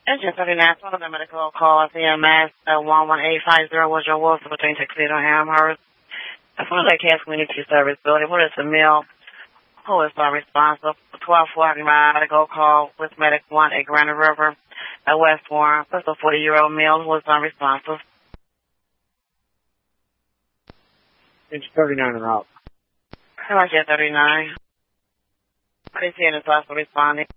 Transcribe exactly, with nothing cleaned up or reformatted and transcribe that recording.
Engine thirty-nine, one of the medical call at C M S uh, one one eight five zero was your Wilson between Tuxedo and Amherst. As soon as I can community service building, what is the meal? Who is not responsible? twelve forty medical call with Medic one at Granite River at West Warren. What's the forty-year-old male who is not responsible? Engine thirty-nine and up. How much is thirty-nine? What is he in the hospital responding?